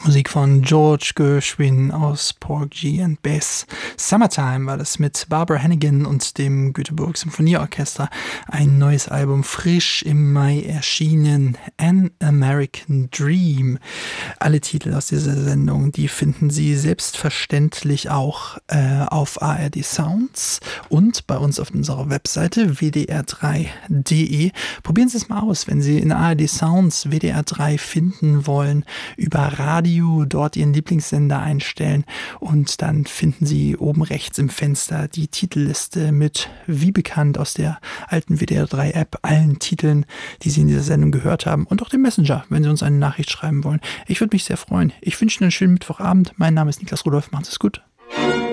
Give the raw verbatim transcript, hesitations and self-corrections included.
Musik von George Gershwin aus Porgy and Bess. Summertime war das mit Barbara Hannigan und dem Göteborg Symphonieorchester. Ein neues Album, frisch im Mai erschienen. An American Dream. Alle Titel aus dieser Sendung, die finden Sie selbstverständlich auch äh, auf A R D Sounds und bei uns auf unserer Webseite w d r drei punkt d e. Probieren Sie es mal aus, wenn Sie in A R D Sounds W D R drei finden wollen, über Radio dort Ihren Lieblingssender einstellen und dann finden Sie oben rechts im Fenster die Titelliste mit, wie bekannt aus der alten W D R drei App, allen Titeln, die Sie in dieser Sendung gehört haben und auch den Messenger, wenn Sie uns eine Nachricht schreiben wollen. Ich würde mich sehr freuen. Ich wünsche Ihnen einen schönen Mittwochabend. Mein Name ist Niklas Rudolph. Macht es gut.